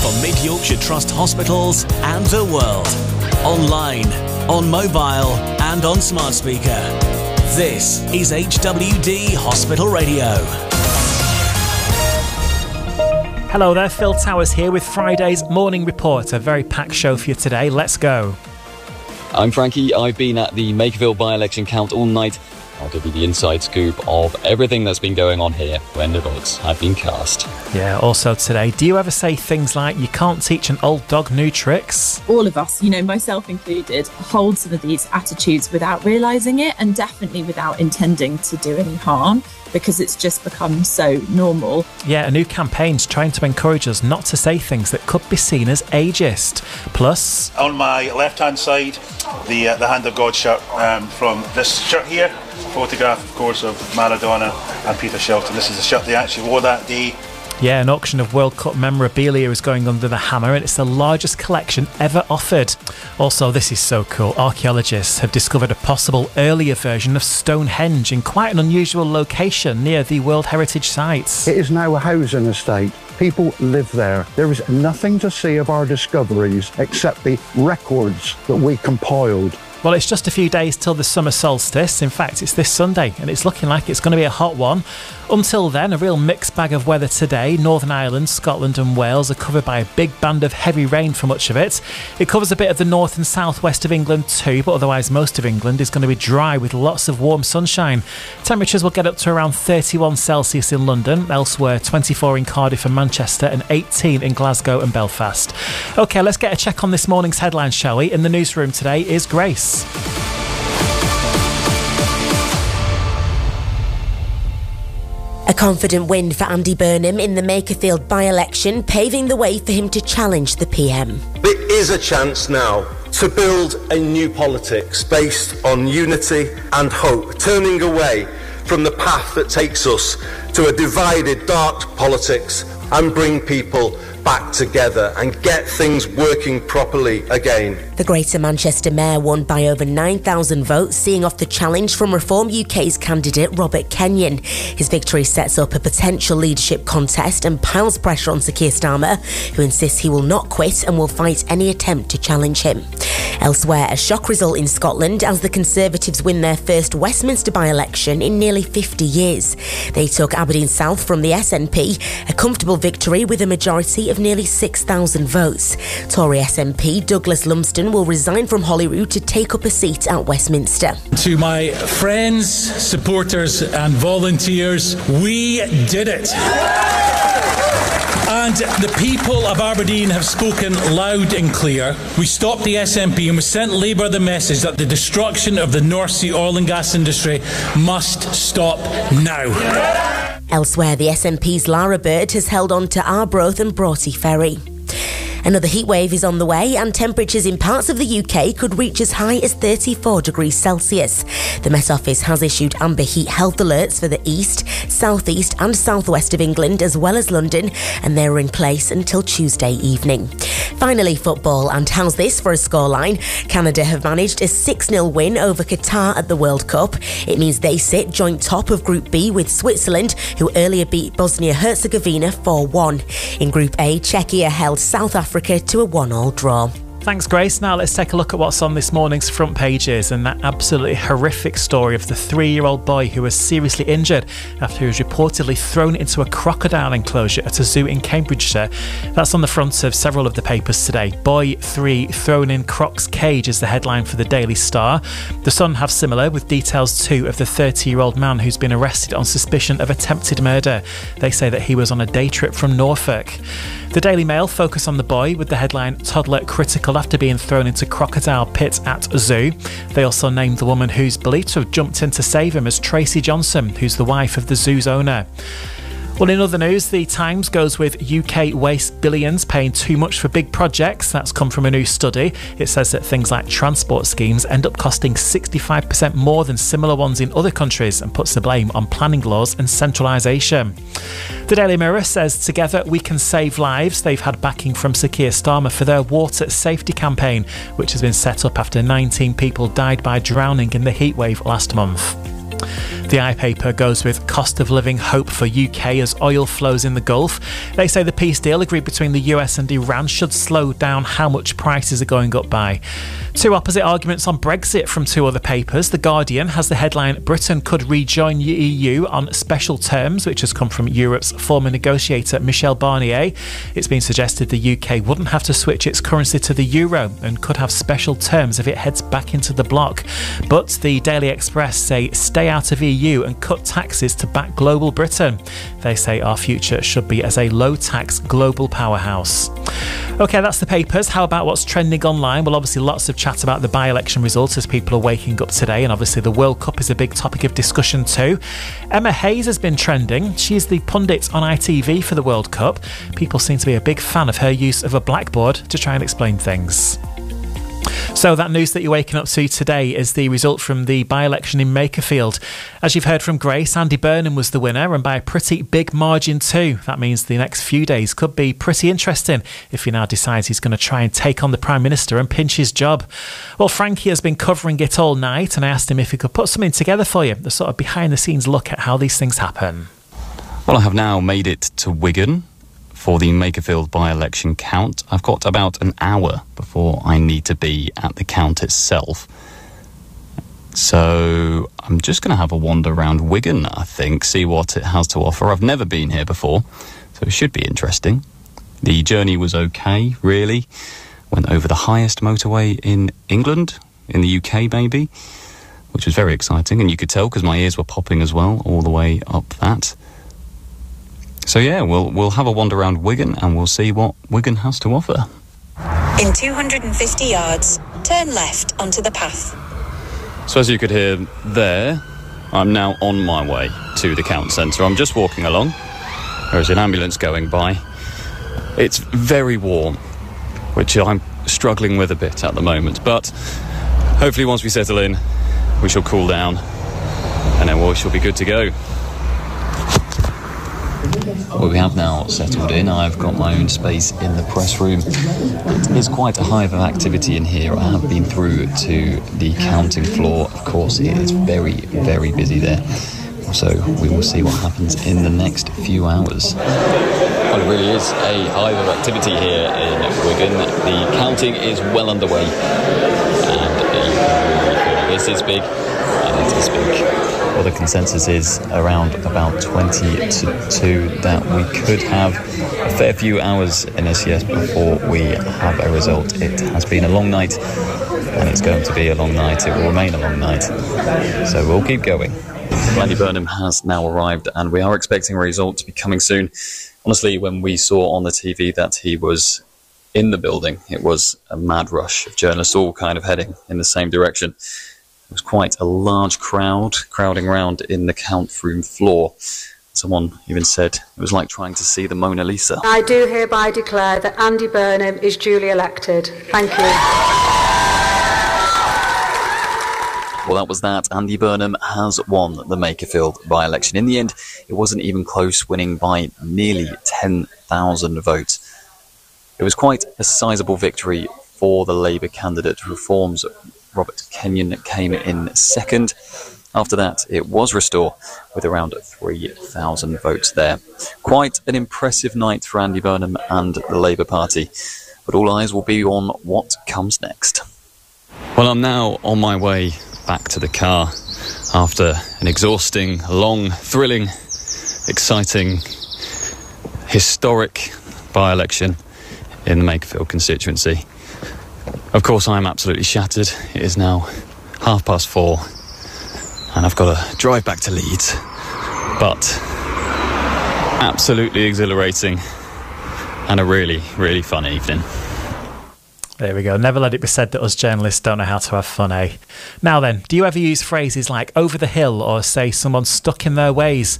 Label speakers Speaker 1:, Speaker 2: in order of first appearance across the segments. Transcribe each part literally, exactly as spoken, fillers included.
Speaker 1: for Mid Yorkshire Trust hospitals and the world. Online, on mobile and on smart speaker. This is H W D Hospital Radio.
Speaker 2: Hello there, Phil Towers here with Friday's Morning Report. A very packed show for you today. Let's go.
Speaker 3: I'm Frankie. I've been at the Makerville by-election count all night. I'll give you the inside scoop of everything that's been going on here when the votes have been cast.
Speaker 2: Yeah, also today, do you ever say things like, you can't teach an old dog new tricks?
Speaker 4: All of us, you know, myself included, hold some of these attitudes without realising it and definitely without intending to do any harm, because it's just become so normal.
Speaker 2: Yeah, a new campaign's trying to encourage us not to say things that could be seen as ageist. Plus,
Speaker 5: on my left-hand side, the uh, the Hand of God shirt um, from this shirt here, photograph, of course, of Maradona and Peter Shilton. This is the shirt they actually wore that day.
Speaker 2: Yeah, an auction of World Cup memorabilia is going under the hammer, and it's the largest collection ever offered. Also, this is so cool. Archaeologists have discovered a possible earlier version of Stonehenge in quite an unusual location near the World Heritage Site.
Speaker 6: It is now a housing estate. People live there. There is nothing to see of our discoveries except the records that we compiled.
Speaker 2: Well, it's just a few days till the summer solstice. In fact, it's this Sunday, and it's looking like it's going to be a hot one. Until then, a real mixed bag of weather today. Northern Ireland, Scotland and Wales are covered by a big band of heavy rain for much of it. It covers a bit of the north and southwest of England too, but otherwise most of England is going to be dry with lots of warm sunshine. Temperatures will get up to around thirty-one Celsius in London, elsewhere twenty-four in Cardiff and Manchester and eighteen in Glasgow and Belfast. OK, let's get a check on this morning's headlines, shall we? In the newsroom today is Grace.
Speaker 7: A confident win for Andy Burnham in the Makerfield by-election, paving the way for him to challenge the P M.
Speaker 8: There is a chance now to build a new politics based on unity and hope, turning away from the path that takes us to a divided, dark politics and bring people back together and get things working properly again.
Speaker 7: The Greater Manchester Mayor won by over nine thousand votes, seeing off the challenge from Reform U K's candidate Robert Kenyon. His victory sets up a potential leadership contest and piles pressure on Sir Keir Starmer, who insists he will not quit and will fight any attempt to challenge him. Elsewhere, a shock result in Scotland as the Conservatives win their first Westminster by-election in nearly fifty years. They took Aberdeen South from the S N P, a comfortable victory with a majority of nearly six thousand votes. Tory S M P Douglas Lumsden will resign from Holyrood to take up a seat at Westminster.
Speaker 9: To my friends, supporters and volunteers, we did it. And the people of Aberdeen have spoken loud and clear. We stopped the S N P and we sent Labour the message that the destruction of the North Sea oil and gas industry must stop now.
Speaker 7: Elsewhere, the S N P's Lara Bird has held on to Arbroath and Broughty Ferry. Another heatwave is on the way, and temperatures in parts of the U K could reach as high as thirty-four degrees Celsius. The Met Office has issued amber heat health alerts for the east, southeast and southwest of England, as well as London, and they are in place until Tuesday evening. Finally, football, and how's this for a scoreline? Canada have managed a six nil win over Qatar at the World Cup. It means they sit joint top of Group B with Switzerland, who earlier beat Bosnia-Herzegovina four one. In Group A, Czechia held South Africa to a one all draw.
Speaker 2: Thanks, Grace. Now let's take a look at what's on this morning's front pages and that absolutely horrific story of the three-year-old boy who was seriously injured after he was reportedly thrown into a crocodile enclosure at a zoo in Cambridgeshire. That's on the front of several of the papers today. Boy three thrown in Croc's cage is the headline for the Daily Star. The Sun have similar, with details too of the thirty-year-old man who's been arrested on suspicion of attempted murder. They say that he was on a day trip from Norfolk. The Daily Mail focus on the boy with the headline "Toddler critical after being thrown into crocodile pit at zoo." They also named the woman who's believed to have jumped in to save him as Tracy Johnson, who's the wife of the zoo's owner. Well, in other news, the Times goes with U K waste billions paying too much for big projects. That's come from a new study. It says that things like transport schemes end up costing sixty-five percent more than similar ones in other countries and puts the blame on planning laws and centralisation. The Daily Mirror says Together We Can Save Lives. They've had backing from Sir Keir Starmer for their water safety campaign, which has been set up after nineteen people died by drowning in the heatwave last month. The iPaper goes with cost of living hope for U K as oil flows in the Gulf. They say the peace deal agreed between the U S and Iran should slow down how much prices are going up by. Two opposite arguments on Brexit from two other papers. The Guardian has the headline, Britain could rejoin the E U on special terms, which has come from Europe's former negotiator Michel Barnier. It's been suggested the U K wouldn't have to switch its currency to the euro and could have special terms if it heads back into the bloc. But the Daily Express say stay out of E U and cut taxes to back global Britain. They say our future should be as a low-tax global powerhouse. OK, that's the papers. How about what's trending online? Well, obviously lots of chat about the by-election results as people are waking up today, and obviously the World Cup is a big topic of discussion too. Emma Hayes has been trending. She's the pundit on I T V for the World Cup. People seem to be a big fan of her use of a blackboard to try and explain things. So that news that you're waking up to today is the result from the by-election in Makerfield. As you've heard from Grace, Andy Burnham was the winner, and by a pretty big margin too. That means the next few days could be pretty interesting if he now decides he's going to try and take on the Prime Minister and pinch his job. Well, Frankie has been covering it all night, and I asked him if he could put something together for you, a sort of behind-the-scenes look at how these things happen.
Speaker 3: Well, I have now made it to Wigan for the Makerfield by-election count. I've got about an hour before I need to be at the count itself. So I'm just going to have a wander around Wigan, I think, see what it has to offer. I've never been here before, so it should be interesting. The journey was okay, really. Went over the highest motorway in England, in the U K maybe, which was very exciting, and you could tell because my ears were popping as well all the way up that. So yeah, we'll we'll have a wander around Wigan and we'll see what Wigan has to offer.
Speaker 10: In two hundred fifty yards, turn left onto the path.
Speaker 3: So as you could hear there, I'm now on my way to the count centre. I'm just walking along. There's an ambulance going by. It's very warm, which I'm struggling with a bit at the moment. But hopefully once we settle in, we shall cool down and then we shall be good to go. Well, we have now settled in. I've got my own space in the press room. It is quite a hive of activity in here. I have been through to the counting floor. Of course, it is very, very busy there. So we will see what happens in the next few hours. Well, it really is a hive of activity here in Wigan. The counting is well underway. And you can really feel this is big and it is big. Well, the consensus is around about twenty to two that we could have a fair few hours in S E S before we have a result. It has been a long night and it's going to be a long night. It will remain a long night. So we'll keep going. Andy Burnham has now arrived and we are expecting a result to be coming soon. Honestly, when we saw on the T V that he was in the building, it was a mad rush of journalists all kind of heading in the same direction. It was quite a large crowd crowding around in the count room floor. Someone even said it was like trying to see the Mona Lisa.
Speaker 11: I do hereby declare that Andy Burnham is duly elected. Thank you.
Speaker 3: Well, that was that. Andy Burnham has won the Makerfield by-election. In the end, it wasn't even close, winning by nearly ten thousand votes. It was quite a sizable victory for the Labour candidate. Reform's Robert Kenyon came in second. After that, it was Restore with around three thousand votes there. Quite an impressive night for Andy Burnham and the Labour Party. But all eyes will be on what comes next. Well, I'm now on my way back to the car after an exhausting, long, thrilling, exciting, historic by-election in the Makerfield constituency. Of course, I'm absolutely shattered. It is now half past four and I've got to drive back to Leeds. But absolutely exhilarating and a really, really fun evening.
Speaker 2: There we go. Never let it be said that us journalists don't know how to have fun, eh? Now then, do you ever use phrases like over the hill or say someone's stuck in their ways?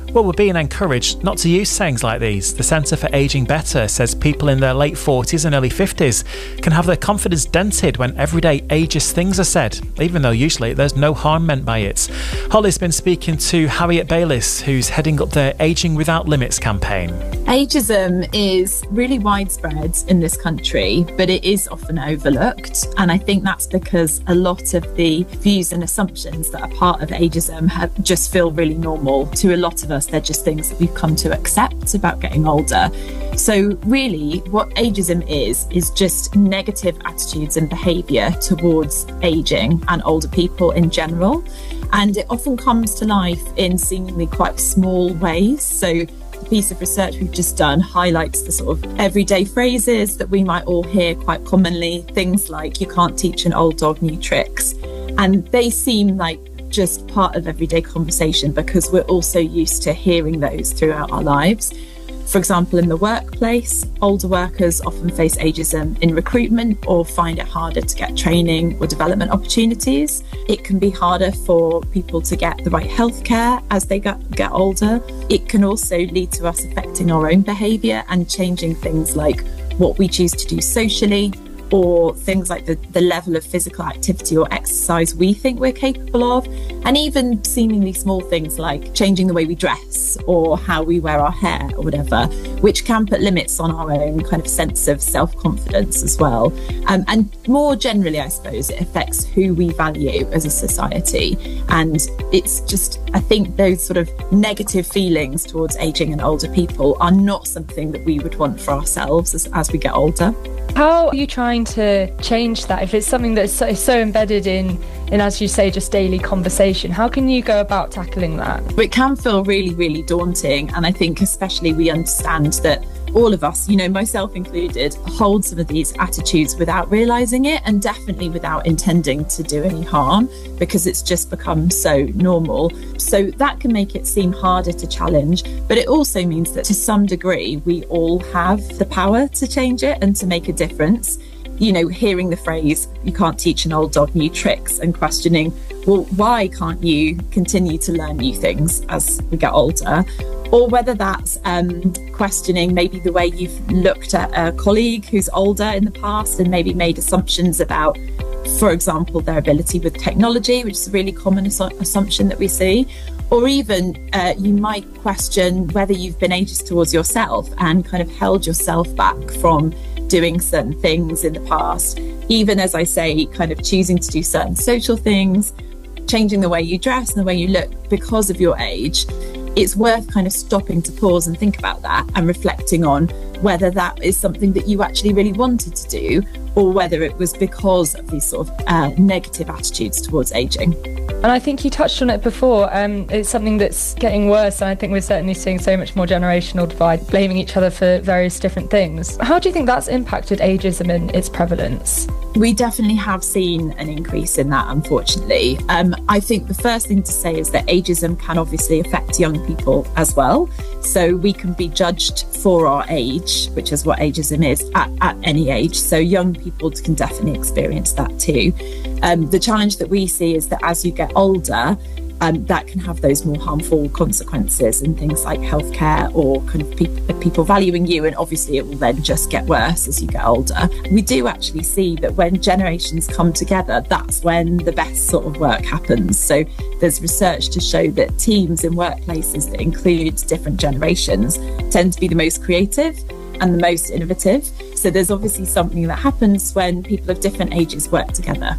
Speaker 2: Well, we're being encouraged not to use sayings like these. The Centre for Ageing Better says people in their late forties and early fifties can have their confidence dented when everyday ageist things are said, even though usually there's no harm meant by it. Holly's been speaking to Harriet Bayliss, who's heading up their Ageing Without Limits campaign.
Speaker 4: Ageism is really widespread in this country, but it is often overlooked. And I think that's because a lot of the views and assumptions that are part of ageism have just feel really normal. To a lot of us, they're just things that we've come to accept about getting older. So really, what ageism is, is just negative attitudes and behaviour towards ageing and older people in general. And it often comes to life in seemingly quite small ways. So the piece of research we've just done highlights the sort of everyday phrases that we might all hear quite commonly. Things like, you can't teach an old dog new tricks. And they seem like just part of everyday conversation because we're also used to hearing those throughout our lives. For example, in the workplace, older workers often face ageism in recruitment or find it harder to get training or development opportunities. It can be harder for people to get the right healthcare as they get, get older. It can also lead to us affecting our own behaviour and changing things like what we choose to do socially, or things like the, the level of physical activity or exercise we think we're capable of, and even seemingly small things like changing the way we dress or how we wear our hair or whatever, which can put limits on our own kind of sense of self-confidence as well. Um, and more generally, I suppose, it affects who we value as a society. And it's just, I think those sort of negative feelings towards ageing and older people are not something that we would want for ourselves as, as we get older.
Speaker 12: How are you trying to change that? If it's something that's so, so embedded in, in, as you say, just daily conversation, how can you go about tackling that?
Speaker 4: It can feel really, really daunting. And I think especially we understand that all of us, you know, myself included, hold some of these attitudes without realising it and definitely without intending to do any harm because it's just become so normal. So that can make it seem harder to challenge, but it also means that to some degree we all have the power to change it and to make a difference. You know, hearing the phrase, you can't teach an old dog new tricks, and questioning, well, why can't you continue to learn new things as we get older? Or whether that's um, questioning maybe the way you've looked at a colleague who's older in the past and maybe made assumptions about, for example, their ability with technology, which is a really common assu- assumption that we see. Or even uh, you might question whether you've been ageist towards yourself and kind of held yourself back from doing certain things in the past, even, as I say, kind of choosing to do certain social things, changing the way you dress and the way you look because of your age. It's worth kind of stopping to pause and think about that and reflecting on whether that is something that you actually really wanted to do or whether it was because of these sort of uh, negative attitudes towards ageing.
Speaker 12: And I think you touched on it before. Um, it's something that's getting worse, and I think we're certainly seeing so much more generational divide, blaming each other for various different things. How do you think that's impacted ageism and its prevalence?
Speaker 4: We definitely have seen an increase in that, unfortunately. Um, I think the first thing to say is that ageism can obviously affect young people as well. So we can be judged for our age, which is what ageism is, at, at any age. So young people can definitely experience that too. Um, the challenge that we see is that as you get older, um, that can have those more harmful consequences in things like healthcare or kind of pe- people valuing you. And obviously it will then just get worse as you get older. We do actually see that when generations come together, that's when the best sort of work happens. So there's research to show that teams in workplaces that include different generations tend to be the most creative and the most innovative. So there's obviously something that happens when people of different ages work together.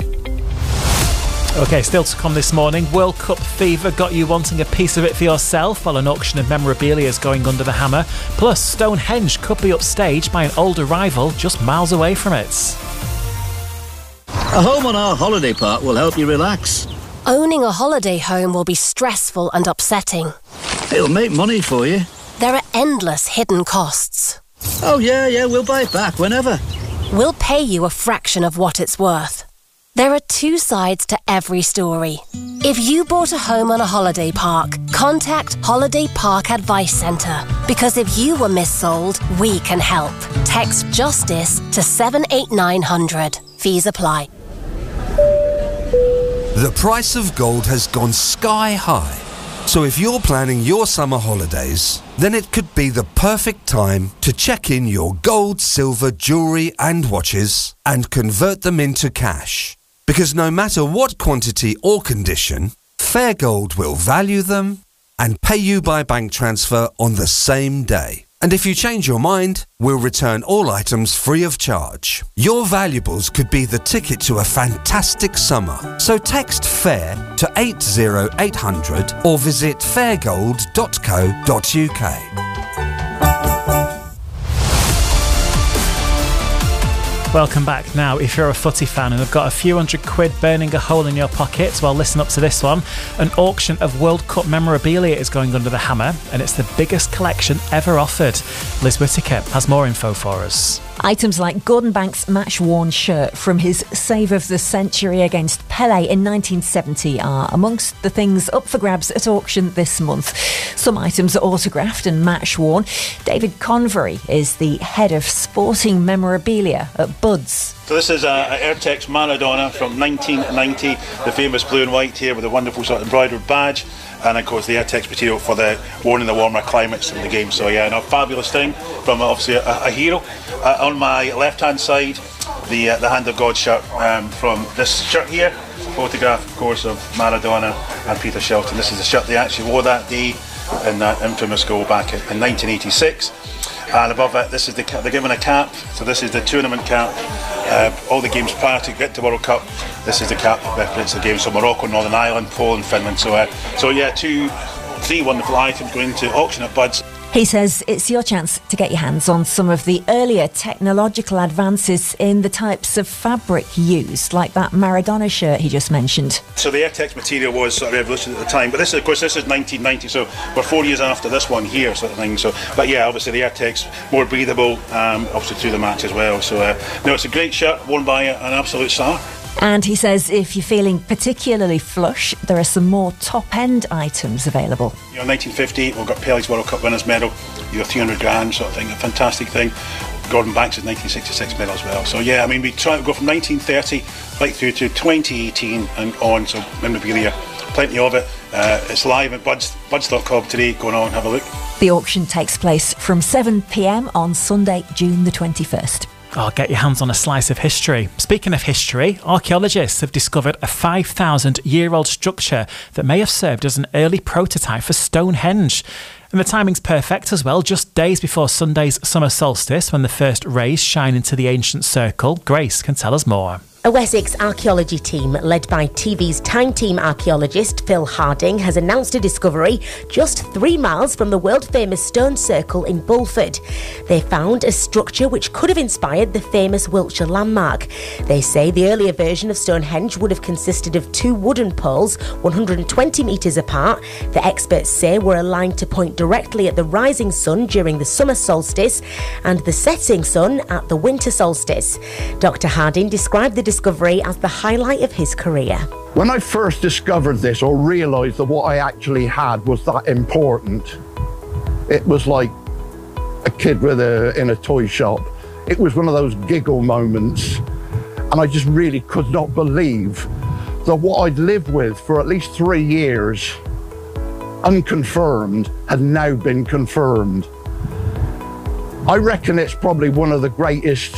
Speaker 2: OK, still to come this morning. World Cup fever got you wanting a piece of it for yourself, while an auction of memorabilia is going under the hammer. Plus, Stonehenge could be upstaged by an older rival just miles away from it.
Speaker 13: A home on our holiday park will help you relax.
Speaker 14: Owning a holiday home will be stressful and upsetting.
Speaker 13: It'll make money for you.
Speaker 14: There are endless hidden costs.
Speaker 13: Oh yeah, yeah, we'll buy it back whenever.
Speaker 14: We'll pay you a fraction of what it's worth. There are two sides to every story. If you bought a home on a holiday park, contact Holiday Park Advice Centre. Because if you were missold, we can help. Text JUSTICE to seven eight nine hundred. Fees apply.
Speaker 15: The price of gold has gone sky high. So if you're planning your summer holidays, then it could be the perfect time to check in your gold, silver, jewellery and watches and convert them into cash. Because no matter what quantity or condition, Fairgold will value them and pay you by bank transfer on the same day. And if you change your mind, we'll return all items free of charge. Your valuables could be the ticket to a fantastic summer. So text FAIR to eight zero eight hundred or visit fairgold dot co dot uk.
Speaker 2: Welcome back. Now, if you're a footy fan and have got a few hundred quid burning a hole in your pocket, well, listen up to this one. An auction of World Cup memorabilia is going under the hammer, and it's the biggest collection ever offered. Liz Whittaker has more info for us.
Speaker 16: Items like Gordon Banks' match-worn shirt from his save of the century against Pele in nineteen seventy are amongst the things up for grabs at auction this month. Some items are autographed and match-worn. David Convery is the head of sporting memorabilia at Bud's.
Speaker 5: So this is a, a Airtex Maradona from nineteen ninety, the famous blue and white here with a wonderful sort of embroidered badge, and of course the Airtex material for the worn in the warmer climates of the game. So yeah, no, fabulous thing from obviously a, a hero. Uh, on my left hand side, the uh, the Hand of God shirt um, from this shirt here, photograph of course of Maradona and Peter Shilton. This is the shirt they actually wore that day in that infamous goal back in, in nineteen eighty-six. And above it, this is the they're given a cap. So this is the tournament cap. Uh, all the games prior to get to World Cup. This is the cap that represents the games. So Morocco, Northern Ireland, Poland, Finland. So, uh, so yeah, two, three wonderful items going to auction at Bud's.
Speaker 16: He says it's your chance to get your hands on some of the earlier technological advances in the types of fabric used, like that Maradona shirt he just mentioned.
Speaker 5: So the Airtex material was sort of revolutionary at the time, but this, of course, this is nineteen ninety, so we're four years after this one here, sort of thing. So, but yeah, obviously the Airtex more breathable, um, obviously through the match as well. So, uh, no, it's a great shirt worn by an absolute star.
Speaker 16: And he says if you're feeling particularly flush, there are some more top-end items available.
Speaker 5: You know, nineteen fifty, we've got Pele's World Cup winners medal, you know, three hundred grand sort of thing, a fantastic thing. Gordon Banks' nineteen sixty-six medal as well. So yeah, I mean, we try to go from nineteen thirty right through to twenty eighteen and on, so memorabilia, plenty of it. Uh, it's live at buds dot com today, go on, have a look.
Speaker 16: The auction takes place from seven p m on Sunday, June the twenty-first.
Speaker 2: Oh, get your hands on a slice of history. Speaking of history, archaeologists have discovered a five thousand year old structure that may have served as an early prototype for Stonehenge. And the timing's perfect as well, just days before Sunday's summer solstice when the first rays shine into the ancient circle. Grace can tell us more.
Speaker 7: A Wessex archaeology team led by T V's Time Team archaeologist Phil Harding has announced a discovery just three miles from the world-famous Stone Circle in Bulford. They found a structure which could have inspired the famous Wiltshire landmark. They say the earlier version of Stonehenge would have consisted of two wooden poles one hundred twenty metres apart that experts say were aligned to point directly at the rising sun during the summer solstice and the setting sun at the winter solstice. Doctor Harding described the discovery as the highlight of his career.
Speaker 6: When I first discovered this or realised that what I actually had was that important, it was like a kid with a, in a toy shop. It was one of those giggle moments, and I just really could not believe that what I'd lived with for at least three years, unconfirmed, had now been confirmed. I reckon it's probably one of the greatest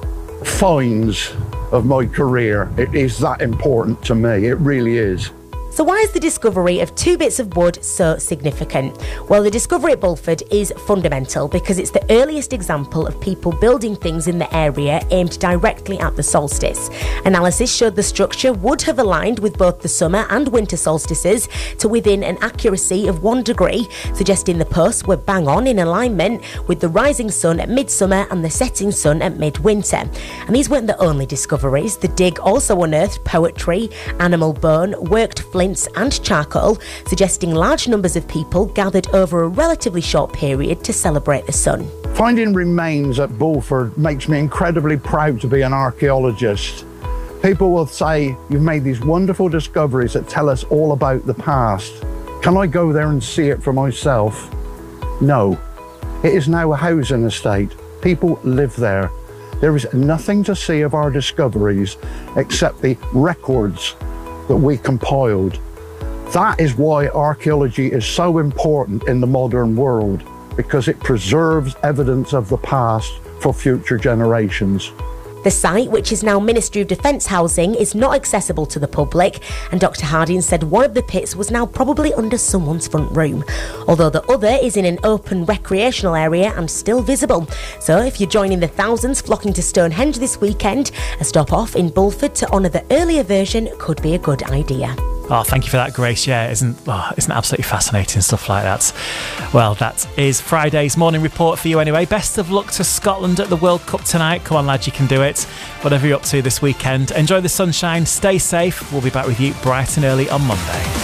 Speaker 6: finds of my career. It is that important to me, it really is.
Speaker 7: So why is the discovery of two bits of wood so significant? Well, the discovery at Bulford is fundamental because it's the earliest example of people building things in the area aimed directly at the solstice. Analysis showed the structure would have aligned with both the summer and winter solstices to within an accuracy of one degree, suggesting the posts were bang on in alignment with the rising sun at midsummer and the setting sun at midwinter. And these weren't the only discoveries. The dig also unearthed poetry, animal bone, worked flint and charcoal, suggesting large numbers of people gathered over a relatively short period to celebrate the sun.
Speaker 6: Finding remains at Bulford makes me incredibly proud to be an archaeologist. People will say, you've made these wonderful discoveries that tell us all about the past. Can I go there and see it for myself? No. It is now a housing estate. People live there. There is nothing to see of our discoveries except the records that we compiled. That is why archaeology is so important in the modern world, because it preserves evidence of the past for future generations.
Speaker 7: The site, which is now Ministry of Defence housing, is not accessible to the public, and Doctor Harding said one of the pits was now probably under someone's front room, although the other is in an open recreational area and still visible. So if you're joining the thousands flocking to Stonehenge this weekend, a stop off in Bulford to honour the earlier version could be a good idea.
Speaker 2: Oh, thank you for that, Grace. Yeah, isn't oh, isn't absolutely fascinating stuff like that? Well, that is Friday's morning report for you anyway. Best of luck to Scotland at the World Cup tonight. Come on, lads, you can do it. Whatever you're up to this weekend, enjoy the sunshine, stay safe. We'll be back with you bright and early on Monday.